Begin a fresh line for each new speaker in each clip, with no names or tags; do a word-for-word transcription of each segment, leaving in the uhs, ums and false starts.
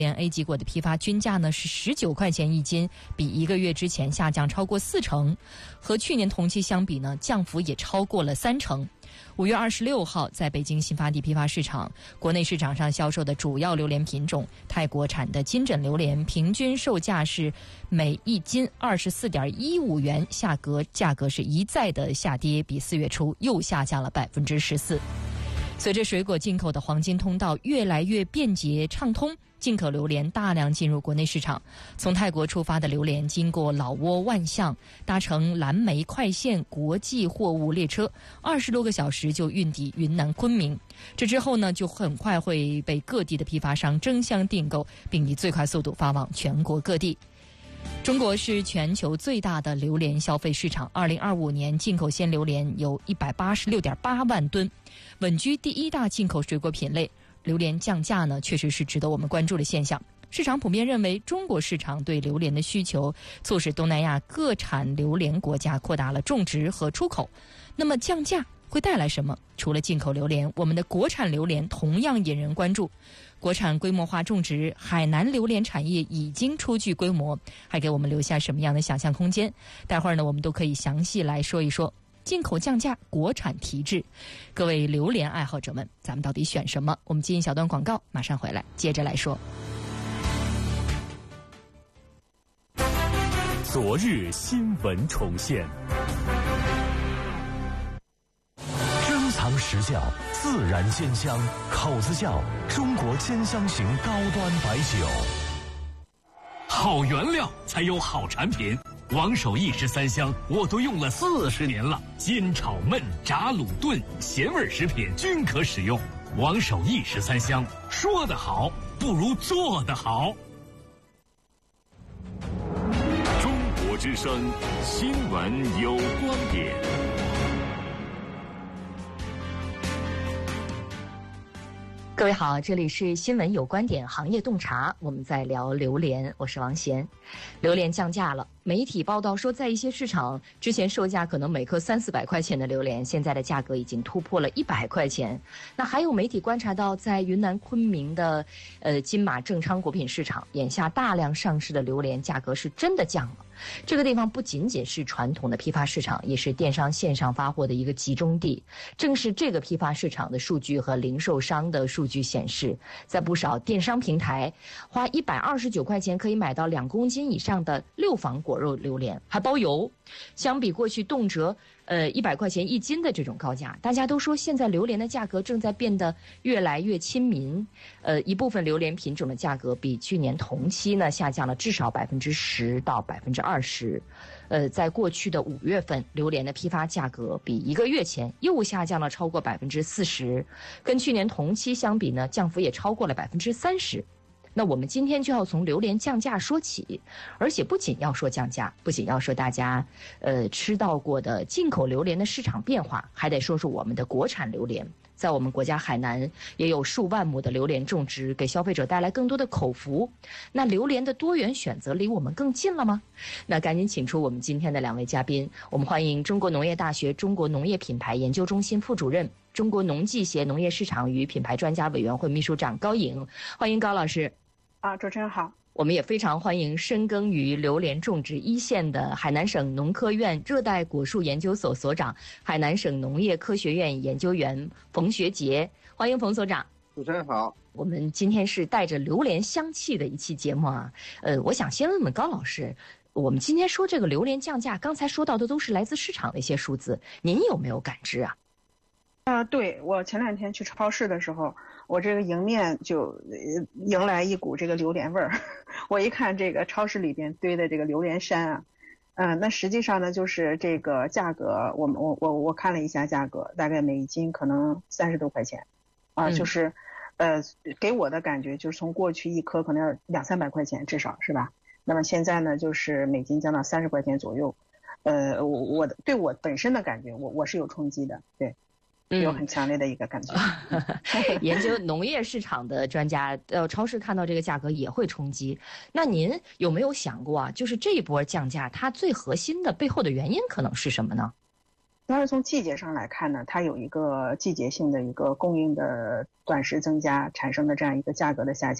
莲 A 级果的批发均价呢是十九块钱一斤，比一个月之前下降超过四成，和去年同期相比呢，降幅也超过了三成。五月二十六号，在北京新发地批发市场，国内市场上销售的主要榴莲品种泰国产的金枕榴莲，平均售价是每一斤二十四点一五元，价格价格是一再的下跌，比四月初又下降了百分之十四。随着水果进口的黄金通道越来越便捷畅通，进口榴莲大量进入国内市场。从泰国出发的榴莲经过老挝万象，搭乘蓝莓快线国际货物列车，二十多个小时就运抵云南昆明。这之后呢，就很快会被各地的批发商争相订购，并以最快速度发往全国各地。中国是全球最大的榴莲消费市场，二零二五年进口鲜榴莲有一百八十六点八万吨，稳居第一大进口水果品类。榴莲降价呢，确实是值得我们关注的现象。市场普遍认为，中国市场对榴莲的需求，促使东南亚各产榴莲国家扩大了种植和出口。那么降价会带来什么？除了进口榴莲，我们的国产榴莲同样引人关注。国产规模化种植，海南榴莲产业已经初具规模，还给我们留下什么样的想象空间？待会儿呢，我们都可以详细来说一说。进口降价，国产提质，各位榴莲爱好者们，咱们到底选什么？我们进一小段广告，马上回来接着来说。
昨日新闻重现，珍藏实窖，自然鲜香，口子窖，中国鲜香型高端白酒。
好原料才有好产品。王守义十三香我都用了四十年了，煎炒焖炸卤炖咸味食品均可使用。王守义十三香，说得好不如做得好。
中国之声新闻有观点。
各位好，这里是新闻有观点行业洞察，我们在聊榴莲，我是王贤。榴莲降价了，媒体报道说，在一些市场之前售价可能每颗三四百块钱的榴莲，现在的价格已经突破了一百块钱。那还有媒体观察到，在云南昆明的呃金马正昌果品市场，眼下大量上市的榴莲价格是真的降了。这个地方不仅仅是传统的批发市场，也是电商线上发货的一个集中地。正是这个批发市场的数据和零售商的数据显示，在不少电商平台，花一百二十九块钱可以买到两公斤以上的六房果肉榴莲，还包邮。相比过去动辄呃一百块钱一斤的这种高价，大家都说现在榴莲的价格正在变得越来越亲民。呃，一部分榴莲品种的价格比去年同期呢下降了至少百分之十到百分之二十。呃，在过去的五月份，榴莲的批发价格比一个月前又下降了超过百分之四十，跟去年同期相比呢，降幅也超过了百分之三十。那我们今天就要从榴莲降价说起，而且不仅要说降价，不仅要说大家呃吃到过的进口榴莲的市场变化，还得说说我们的国产榴莲。在我们国家海南也有数万亩的榴莲种植，给消费者带来更多的口福。那榴莲的多元选择离我们更近了吗？那赶紧请出我们今天的两位嘉宾，我们欢迎中国农业大学中国农业品牌研究中心副主任、中国农技协农业市场与品牌专家委员会秘书长高颖，欢迎高老师。
啊，主持人好。
我们也非常欢迎深耕于榴莲种植一线的海南省农科院热带果树研究所所长、海南省农业科学院研究员冯学杰，欢迎冯所长。
主持人好。
我们今天是带着榴莲香气的一期节目啊，呃，我想先问问高老师，我们今天说这个榴莲降价，刚才说到的都是来自市场的一些数字，您有没有感知啊？
啊、呃，对，我前两天去超市的时候，我这个迎面就迎来一股这个榴莲味儿。我一看这个超市里边堆的这个榴莲山啊，嗯、呃，那实际上呢，就是这个价格，我我我我看了一下价格，大概每一斤可能三十多块钱，啊、呃嗯，就是，呃，给我的感觉就是从过去一颗可能要两三百块钱至少是吧？那么现在呢，就是每斤降到三十块钱左右，呃，我我对我本身的感觉，我我是有冲击的，对。有很强烈的一个感觉。
嗯、研究农业市场的专家，呃，超市看到这个价格也会冲击。那您有没有想过啊？就是这一波降价，它最核心的背后的原因可能是什么呢？
当然，从季节上来看呢，它有一个季节性的一个供应的短时增加产生的这样一个价格的下降。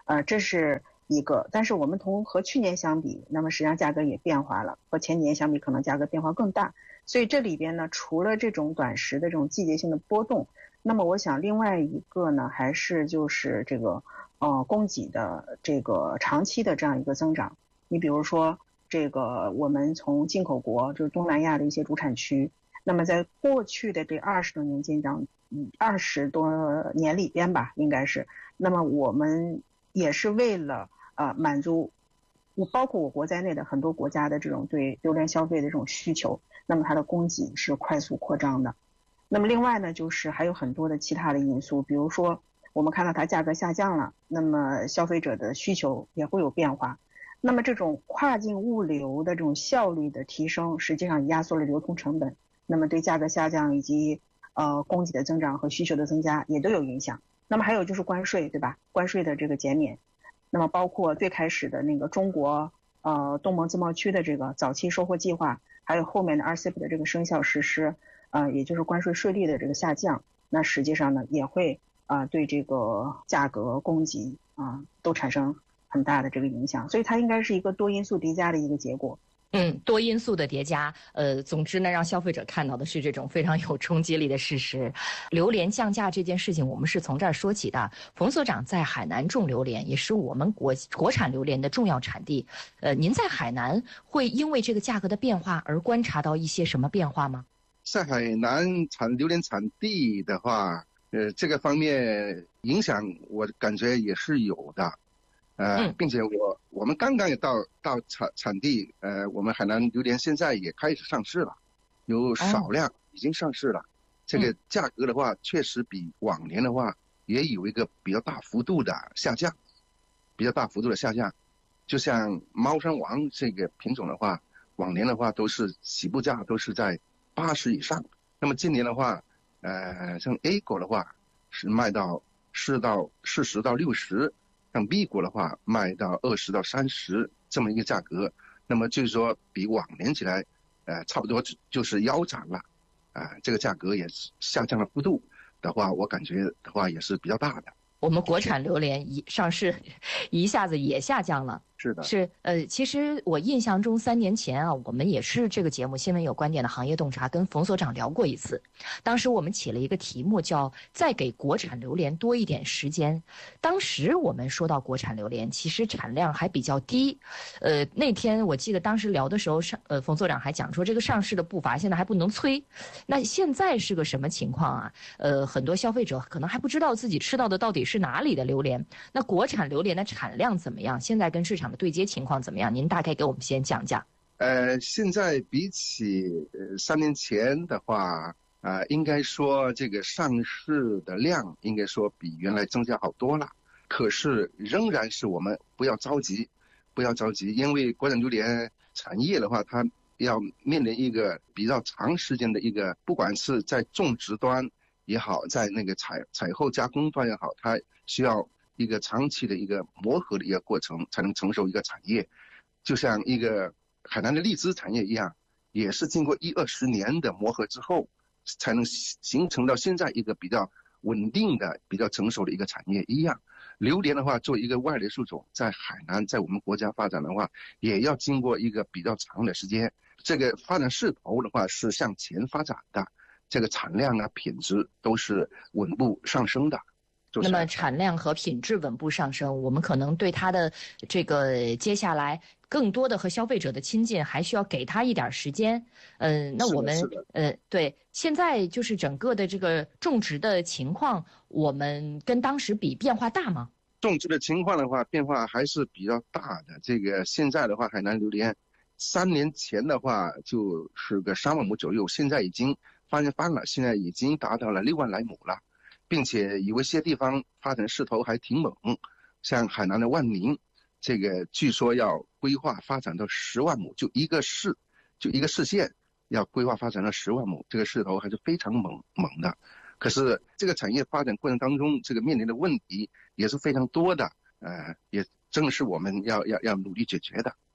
呃，这是一个。但是我们同和去年相比，那么实际上价格也变化了，和前年相比可能价格变化更大。所以这里边呢，除了这种短时的这种季节性的波动，那么我想另外一个呢，还是就是这个呃供给的这个长期的这样一个增长。你比如说这个我们从进口国，就是东南亚的一些主产区，那么在过去的这二十多年间长，嗯，二十多年里边吧，应该是，那么我们也是为了呃满足，包括我国在内的很多国家的这种对榴莲消费的这种需求，那么它的供给是快速扩张的。那么另外呢，就是还有很多的其他的因素，比如说我们看到它价格下降了，那么消费者的需求也会有变化。那么这种跨境物流的这种效率的提升，实际上压缩了流通成本，那么对价格下降以及呃供给的增长和需求的增加也都有影响。那么还有就是关税，对吧？关税的这个减免，那么包括最开始的那个中国呃东盟自贸区的这个早期收获计划，还有后面的 R C E P 的这个生效实施，呃也就是关税税率的这个下降，那实际上呢也会啊、呃、对这个价格供给啊、呃、都产生很大的这个影响，所以它应该是一个多因素叠加的一个结果。
嗯，多因素的叠加，呃，总之呢，让消费者看到的是这种非常有冲击力的事实。榴莲降价这件事情，我们是从这儿说起的。冯所长在海南种榴莲，也是我们国国产榴莲的重要产地。呃，您在海南会因为这个价格的变化而观察到一些什么变化吗？
在海南产榴莲产地的话，呃，这个方面影响我感觉也是有的。呃，并且我我们刚刚也到到产产地，呃，我们海南榴莲现在也开始上市了，有少量已经上市了。哦、这个价格的话，确实比往年的话也有一个比较大幅度的下降，比较大幅度的下降。就像猫山王这个品种的话，往年的话都是起步价都是在八十以上，那么今年的话，呃，像 A 果的话是卖到四到四十到六十。像 B 果的话卖到二十到三十这么一个价格，那么就是说比往年起来，呃，差不多就是腰斩了，啊、呃，这个价格也是下降的幅度的话，我感觉的话也是比较大的。
我们国产榴莲一上市，一下子也下降了。
是的，
是呃，其实我印象中三年前啊，我们也是这个节目《新闻有观点》的行业洞察跟冯所长聊过一次。当时我们起了一个题目叫“再给国产榴莲多一点时间”。当时我们说到国产榴莲，其实产量还比较低。呃，那天我记得当时聊的时候，上呃冯所长还讲说，这个上市的步伐现在还不能催。那现在是个什么情况啊？呃，很多消费者可能还不知道自己吃到的到底是哪里的榴莲。那国产榴莲的产量怎么样？现在跟市场的对接情况怎么样？您大概给我们先讲讲。
呃，现在比起呃三年前的话，啊、呃，应该说这个上市的量应该说比原来增加好多了。可是仍然是我们不要着急，不要着急，因为国产榴莲产业的话，它要面临一个比较长时间的一个，不管是在种植端也好，在那个采采后加工端也好，它需要一个长期的一个磨合的一个过程，才能成熟一个产业。就像一个海南的荔枝产业一样，也是经过一二十年的磨合之后，才能形成到现在一个比较稳定的、比较成熟的一个产业一样。榴莲的话，作为一个外来树种，在海南，在我们国家发展的话，也要经过一个比较长的时间。这个发展势头的话是向前发展的，这个产量啊、品质都是稳步上升的。
那么产量和品质稳步上升，我们可能对它的这个接下来更多的和消费者的亲近，还需要给它一点时间。嗯、呃，那我们呃对现在就是整个的这个种植的情况，我们跟当时比变化大吗？
种植的情况的话，变化还是比较大的。这个现在的话，海南榴莲三年前的话就是个三万亩左右，现在已经翻翻了，现在已经达到了六万来亩了。并且有一些地方发展势头还挺猛，像海南的万宁，这个据说要规划发展到十万亩，就一个市，就一个市县要规划发展到十万亩，这个势头还是非常猛猛的。可是这个产业发展过程当中，这个面临的问题也是非常多的，呃，也正是我们要要要努力解决的。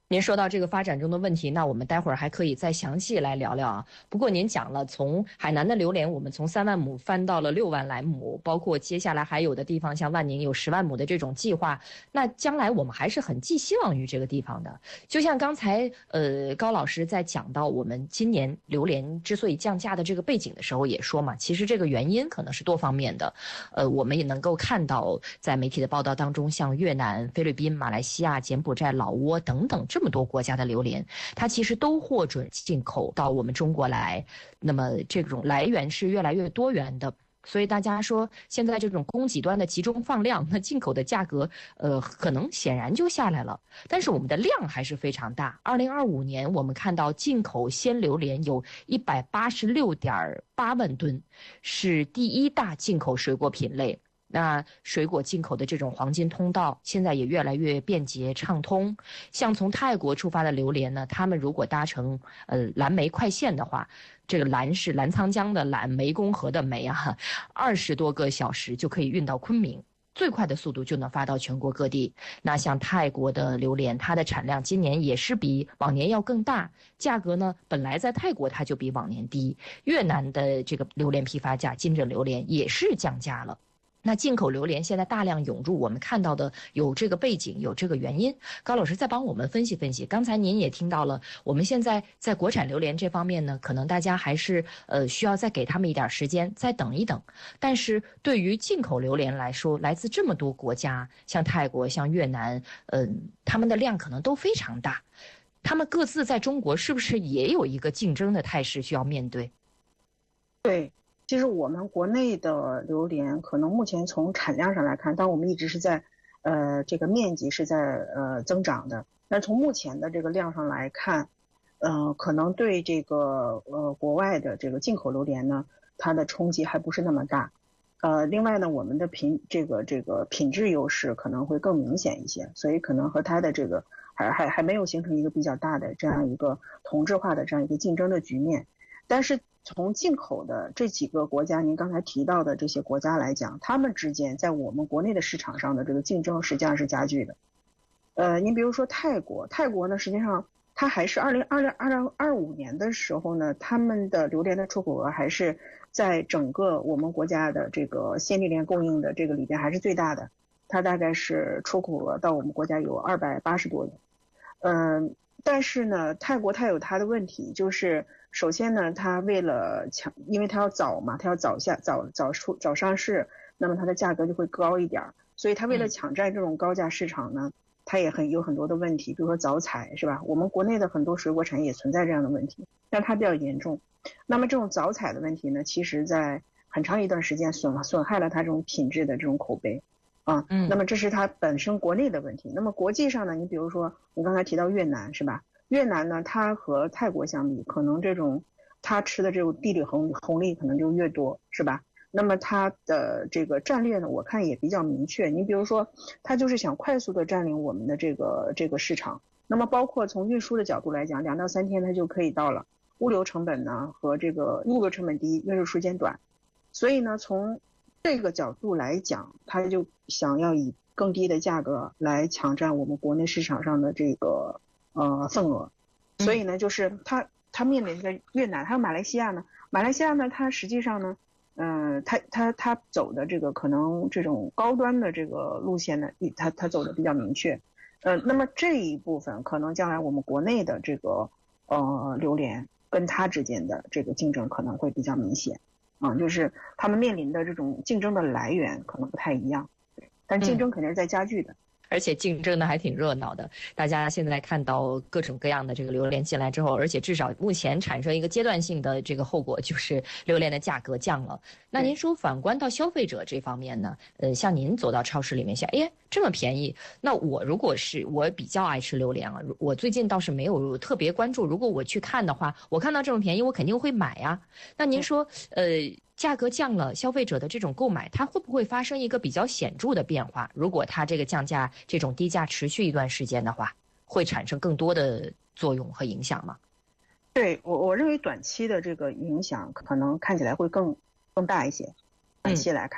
您说到这个发展中的问题，那我们待会儿还可以再详细来聊聊啊。不过您讲了，从海南的榴莲，我们从三万亩翻到了六万来亩，包括接下来还有的地方，像万宁有十万亩的这种计划。那将来我们还是很寄希望于这个地方的。就像刚才呃高老师在讲到我们今年榴莲之所以降价的这个背景的时候，也说嘛，其实这个原因可能是多方面的。呃，我们也能够看到，在媒体的报道当中，像越南、菲律宾、马来西亚、柬埔寨、老挝等等这么多国家的榴莲，它其实都获准进口到我们中国来。那么这种来源是越来越多元的。所以大家说，现在这种供给端的集中放量，那进口的价格，呃，可能显然就下来了。但是我们的量还是非常大。二零二五年，我们看到进口鲜榴莲有一百八十六点八万吨，是第一大进口水果品类。那水果进口的这种黄金通道现在也越来越便捷畅通。像从泰国出发的榴莲呢，他们如果搭乘呃蓝莓快线的话，这个蓝是澜沧江的蓝，湄公河的湄啊，二十多个小时就可以运到昆明，最快的速度就能发到全国各地。那像泰国的榴莲，它的产量今年也是比往年要更大，价格呢本来在泰国它就比往年低。越南的这个榴莲批发价金枕榴莲也是降价了。那进口榴莲现在大量涌入，我们看到的有这个背景，有这个原因。高老师再帮我们分析分析。刚才您也听到了，我们现在在国产榴莲这方面呢，可能大家还是呃需要再给他们一点时间，再等一等。但是对于进口榴莲来说，来自这么多国家，像泰国、像越南，嗯、呃，他们的量可能都非常大。他们各自在中国是不是也有一个竞争的态势需要面对？
对。其实我们国内的榴莲可能目前从产量上来看，但我们一直是在呃这个面积是在呃增长的，但从目前的这个量上来看，呃可能对这个呃国外的这个进口榴莲呢，它的冲击还不是那么大。呃另外呢，我们的品这个这个品质优势可能会更明显一些，所以可能和它的这个还还还没有形成一个比较大的这样一个同质化的这样一个竞争的局面。但是从进口的这几个国家，您刚才提到的这些国家来讲，他们之间在我们国内的市场上的这个竞争实际上是加剧的。呃，您比如说泰国，泰国呢，实际上它还是二零二零二零二五年的时候呢，他们的榴莲的出口额还是在整个我们国家的这个鲜榴莲供应的这个里边还是最大的，它大概是出口额到我们国家有二百八十多亿。嗯、呃，但是呢，泰国它有它的问题，就是首先呢，它为了抢，因为它要早嘛，它要早下早早出早上市，那么它的价格就会高一点，所以它为了抢占这种高价市场呢，它也很有很多的问题，比如说早采是吧？我们国内的很多水果产业也存在这样的问题，但它比较严重。那么这种早采的问题呢，其实在很长一段时间损损害了它这种品质的这种口碑。啊，嗯，那么这是它本身国内的问题。那么国际上呢，你比如说你刚才提到越南是吧？越南呢，它和泰国相比，可能这种它吃的这种地理红红利可能就越多，是吧？那么它的这个战略呢，我看也比较明确。你比如说，它就是想快速的占领我们的这个这个市场。那么包括从运输的角度来讲，两到三天它就可以到了，物流成本呢和这个物流成本低，运输时间短。所以呢，从这个角度来讲，它就想要以更低的价格来抢占我们国内市场上的这个呃份额。所以呢，就是它它面临的越南还有马来西亚呢，马来西亚呢，它实际上呢，嗯、呃，它它它走的这个可能这种高端的这个路线呢，它它走的比较明确。呃，那么这一部分可能将来我们国内的这个呃榴莲跟它之间的这个竞争可能会比较明显。啊、嗯，就是他们面临的这种竞争的来源可能不太一样，但竞争肯定是在加剧的。
嗯，而且竞争呢还挺热闹的，大家现在看到各种各样的这个榴莲进来之后，而且至少目前产生一个阶段性的这个后果，就是榴莲的价格降了。那您说反观到消费者这方面呢？呃，像您走到超市里面想，哎，这么便宜，那我如果是我比较爱吃榴莲啊，我最近倒是没有特别关注，如果我去看的话，我看到这么便宜，我肯定会买呀。那您说，呃，价格降了，消费者的这种购买，它会不会发生一个比较显著的变化？如果它这个降价这种低价持续一段时间的话，会产生更多的作用和影响吗？
对，我我认为短期的这个影响可能看起来会更更大一些，短期来看。嗯、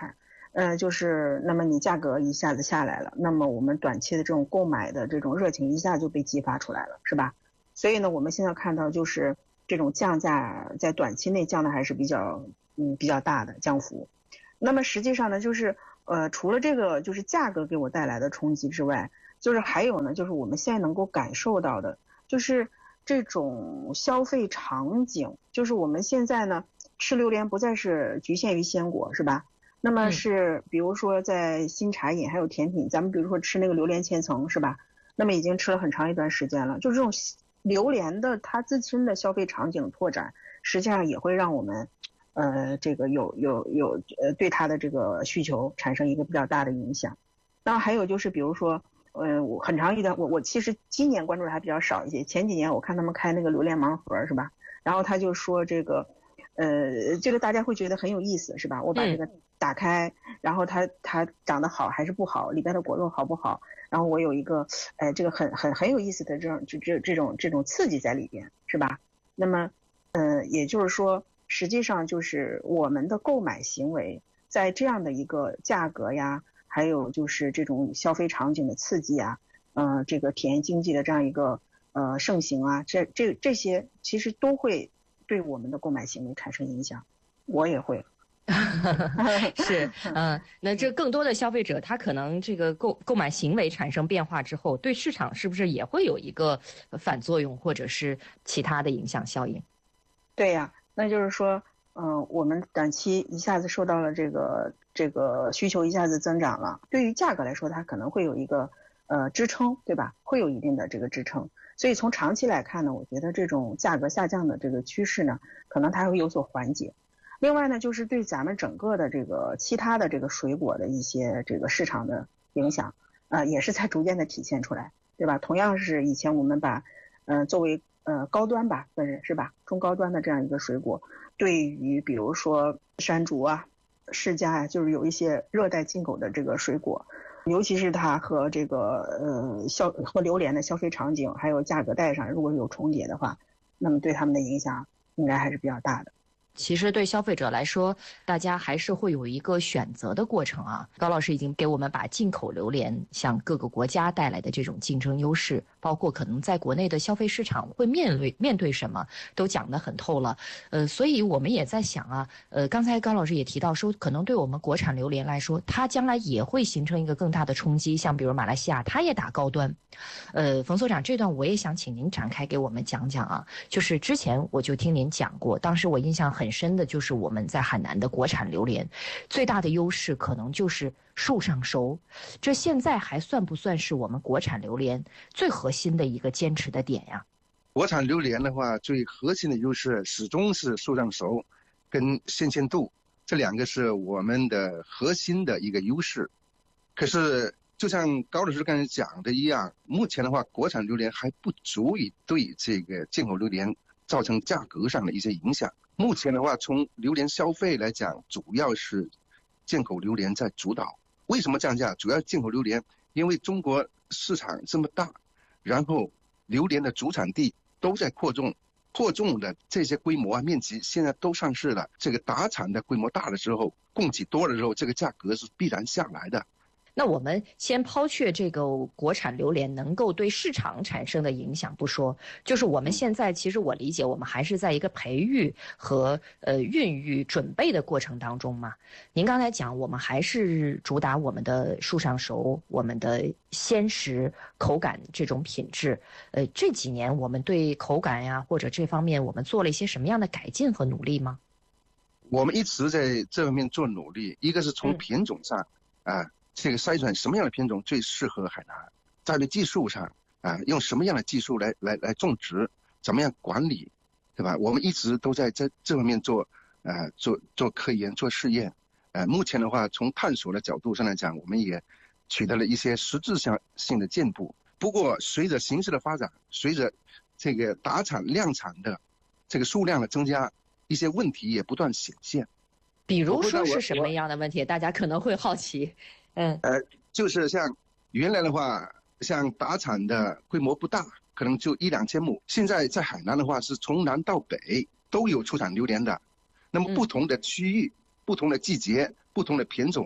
呃，就是那么你价格一下子下来了，那么我们短期的这种购买的这种热情一下就被激发出来了，是吧？所以呢，我们现在看到就是这种降价在短期内降的还是比较嗯比较大的降幅。那么实际上呢，就是呃除了这个就是价格给我带来的冲击之外，就是还有呢，就是我们现在能够感受到的，就是这种消费场景，就是我们现在呢吃榴莲不再是局限于鲜果，是吧？那么是比如说在新茶饮还有甜品，咱们比如说吃那个榴莲千层，是吧？那么已经吃了很长一段时间了，就这种榴莲的它自身的消费场景拓展，实际上也会让我们呃这个有有有呃对它的这个需求产生一个比较大的影响。那还有就是比如说呃我很长一段我我其实今年关注的还比较少一些，前几年我看他们开那个榴莲盲盒，是吧？然后他就说这个呃这个大家会觉得很有意思，是吧？我把这个打开，然后它它长得好还是不好，里边的果肉好不好，然后我有一个哎这个很很很有意思的这种这这这种这种刺激在里边，是吧？那么呃也就是说实际上就是我们的购买行为在这样的一个价格呀，还有就是这种消费场景的刺激啊，呃这个体验经济的这样一个呃盛行啊，这这这些其实都会对我们的购买行为产生影响，我也会。
是，嗯、呃，那这更多的消费者，他可能这个购购买行为产生变化之后，对市场是不是也会有一个反作用，或者是其他的影响效应？
对呀、啊，那就是说，嗯、呃，我们短期一下子受到了这个这个需求一下子增长了，对于价格来说，它可能会有一个呃支撑，对吧？会有一定的这个支撑。所以从长期来看呢，我觉得这种价格下降的这个趋势呢，可能它会有所缓解。另外呢，就是对咱们整个的这个其他的这个水果的一些这个市场的影响，呃，也是在逐渐的体现出来，对吧？同样是以前我们把，呃，作为呃高端吧，分是是吧，中高端的这样一个水果，对于比如说山竹啊、释迦啊，就是有一些热带进口的这个水果，尤其是它和这个呃消和榴莲的消费场景还有价格带上如果有重叠的话，那么对他们的影响应该还是比较大的。
其实对消费者来说，大家还是会有一个选择的过程啊。高老师已经给我们把进口榴莲向各个国家带来的这种竞争优势，包括可能在国内的消费市场会面对面对什么，都讲得很透了。呃，所以我们也在想啊，呃，刚才高老师也提到说，可能对我们国产榴莲来说，它将来也会形成一个更大的冲击。像比如马来西亚，它也打高端。呃，冯所长，这段我也想请您展开给我们讲讲啊。就是之前我就听您讲过，当时我印象很很深的就是我们在海南的国产榴莲，最大的优势可能就是树上熟，这现在还算不算是我们国产榴莲最核心的一个坚持的点呀？
国产榴莲的话，最核心的优势始终是树上熟跟新鲜度，这两个是我们的核心的一个优势。可是就像高老师刚才讲的一样，目前的话国产榴莲还不足以对这个进口榴莲造成价格上的一些影响。目前的话，从榴莲消费来讲，主要是进口榴莲在主导。为什么降价？主要进口榴莲，因为中国市场这么大，然后榴莲的主产地都在扩种，扩种的这些规模啊、面积现在都上市了。这个打产的规模大了之后，供给多了之后，这个价格是必然下来的。
那我们先抛却这个国产榴莲能够对市场产生的影响不说，就是我们现在其实我理解我们还是在一个培育和呃孕育准备的过程当中嘛。您刚才讲我们还是主打我们的树上熟，我们的鲜实口感这种品质，呃这几年我们对口感呀或者这方面我们做了一些什么样的改进和努力吗？
我们一直在这方面做努力，一个是从品种上、嗯、啊这个筛选什么样的品种最适合海南，在对技术上啊，用什么样的技术来来来种植，怎么样管理，对吧？我们一直都在这这方面做呃做做科研做试验，呃目前的话从探索的角度上来讲，我们也取得了一些实质性性的进步。不过随着形势的发展，随着这个打产量产的这个数量的增加，一些问题也不断显现。
比如说是什么样的问题？大家可能会好奇。嗯，
呃，就是像原来的话，像打产的规模不大，可能就一两千亩。现在在海南的话，是从南到北都有出产榴莲的。那么不同的区域、嗯、不同的季节、不同的品种，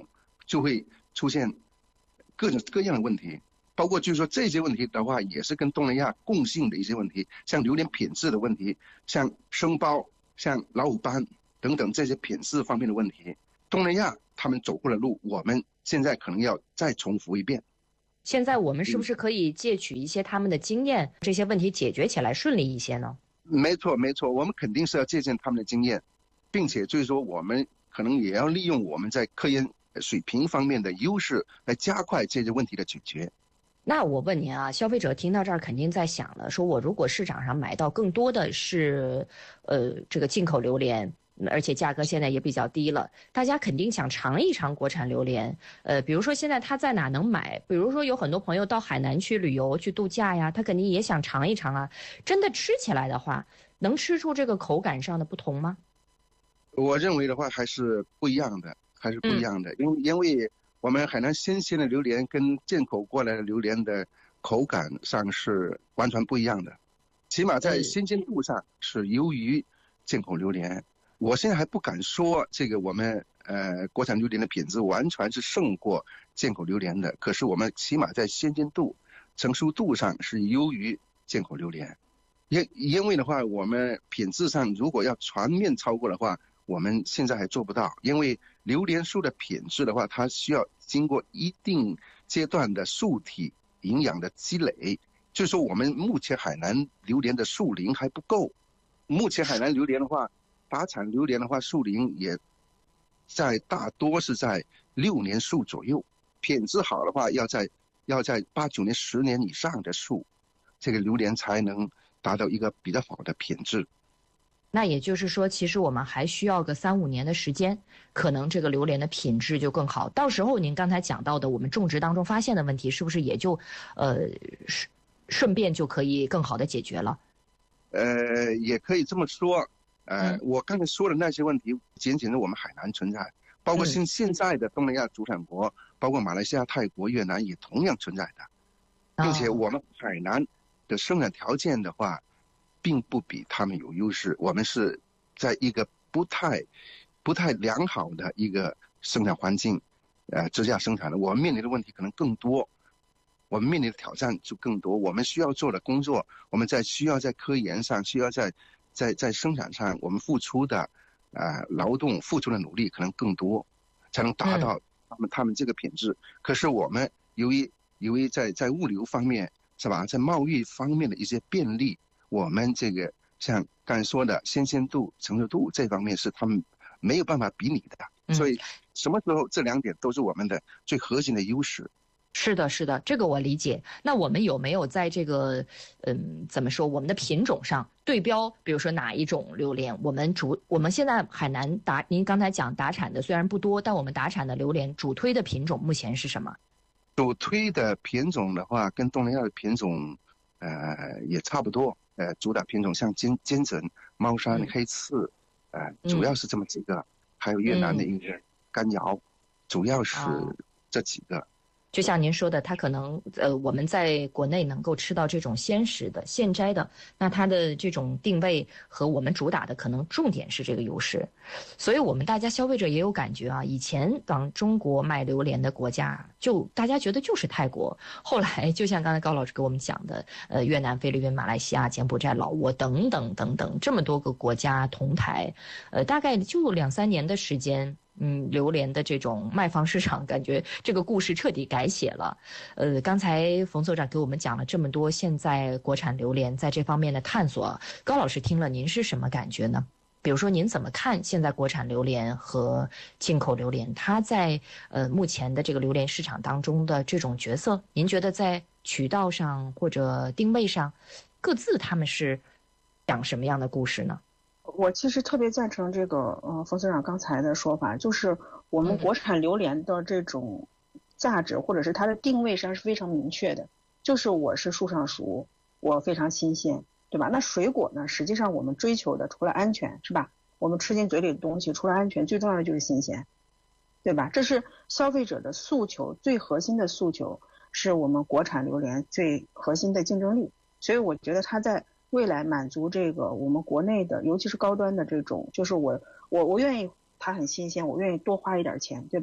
就会出现各种各样的问题，包括就是说这些问题的话，也是跟东南亚共性的一些问题，像榴莲品质的问题，像生包、像老虎斑等等这些品质方面的问题，东南亚他们走过的路，我们现在可能要再重复一遍。
现在我们是不是可以借取一些他们的经验，这些问题解决起来顺利一些呢？
没错没错，我们肯定是要借鉴他们的经验，并且就是说我们可能也要利用我们在科研水平方面的优势来加快这些问题的解决。
那我问您啊，消费者听到这儿肯定在想了，说我如果市场上买到更多的是呃这个进口榴莲，而且价格现在也比较低了，大家肯定想尝一尝国产榴莲。呃，比如说现在他在哪能买？比如说有很多朋友到海南去旅游去度假呀，他肯定也想尝一尝啊。真的吃起来的话，能吃出这个口感上的不同吗？
我认为的话还是不一样的，还是不一样的，嗯、因为因为我们海南新鲜的榴莲跟进口过来的榴莲的口感上是完全不一样的，起码在新鲜度上是优于进口榴莲。我现在还不敢说这个我们呃国产榴莲的品质完全是胜过进口榴莲的，可是我们起码在鲜鲜度、成熟度上是优于进口榴莲。因因为的话，我们品质上如果要全面超过的话，我们现在还做不到。因为榴莲树的品质的话，它需要经过一定阶段的树体营养的积累，就是说我们目前海南榴莲的树龄还不够。目前海南榴莲的话，打产榴莲的话，树龄也在大多是在六年树左右，品质好的话，要在要在八九年、十年以上的树，这个榴莲才能达到一个比较好的品质。
那也就是说，其实我们还需要个三五年的时间，可能这个榴莲的品质就更好。到时候您刚才讲到的，我们种植当中发现的问题，是不是也就呃顺顺便就可以更好的解决了？
呃，也可以这么说。呃，嗯、我刚才说的那些问题，仅仅是我们海南存在，包括现现在的东南亚主产国，嗯、包括马来西亚、泰国、越南也同样存在的，并且我们海南的生产条件的话，并不比他们有优势。我们是在一个不太、不太良好的一个生产环境，呃之下生产的，我们面临的问题可能更多，我们面临的挑战就更多。我们需要做的工作，我们在需要在科研上，需要在在在生产上，我们付出的呃劳动、付出的努力可能更多，才能达到他们、嗯、他们这个品质。可是我们由于由于在在物流方面是吧，在贸易方面的一些便利，我们这个像刚才说的新鲜度、成熟度这方面是他们没有办法比拟的，嗯、所以什么时候这两点都是我们的最核心的优势。
是的，是的，这个我理解。那我们有没有在这个，嗯，怎么说，我们的品种上对标？比如说哪一种榴莲，我们主我们现在海南打，您刚才讲打产的虽然不多，但我们打产的榴莲主推的品种目前是什么？
主推的品种的话，跟东南亚的品种，呃，也差不多。呃，主打品种像金金枕、猫山、嗯、黑刺，呃，主要是这么几个，嗯、还有越南的一个干瑶，嗯、主要是这几个。哦，
就像您说的，它可能呃我们在国内能够吃到这种鲜食的、现摘的，那它的这种定位和我们主打的可能重点是这个优势，所以我们大家消费者也有感觉啊。以前往中国卖榴莲的国家，就大家觉得就是泰国，后来就像刚才高老师给我们讲的，呃，越南、菲律宾、马来西亚、柬埔寨、老挝等等等等这么多个国家同台，呃，大概就两三年的时间。嗯，榴莲的这种卖方市场，感觉这个故事彻底改写了。呃，刚才冯所长给我们讲了这么多，现在国产榴莲在这方面的探索，高老师听了您是什么感觉呢？比如说您怎么看现在国产榴莲和进口榴莲，它在呃目前的这个榴莲市场当中的这种角色？您觉得在渠道上或者定位上，各自他们是讲什么样的故事呢？
我其实特别赞成这个呃冯所长刚才的说法，就是我们国产榴莲的这种价值或者是它的定位上是非常明确的，就是我是树上熟，我非常新鲜，对吧？那水果呢，实际上我们追求的除了安全，是吧？我们吃进嘴里的东西除了安全，最重要的就是新鲜，对吧？这是消费者的诉求，最核心的诉求是我们国产榴莲最核心的竞争力。所以我觉得它在未来满足这个我们国内的，尤其是高端的这种，就是我我我愿意它很新鲜，我愿意多花一点钱，对吧？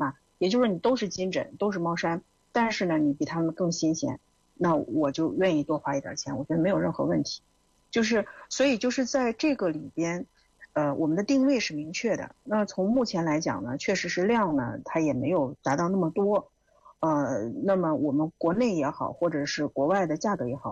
也就是你都是金枕，都是猫山，但是呢，你比他们更新鲜，那我就愿意多花一点钱，我觉得没有任何问题。就是所以就是在这个里边，呃，我们的定位是明确的。那从目前来讲呢，确实是量呢，它也没有达到那么多，呃，那么我们国内也好，或者是国外的价格也好。